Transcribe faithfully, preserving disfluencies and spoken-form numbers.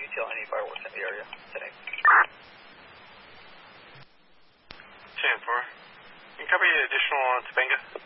detail any fireworks in the area today. ten four. Can you cover any additional on Topanga?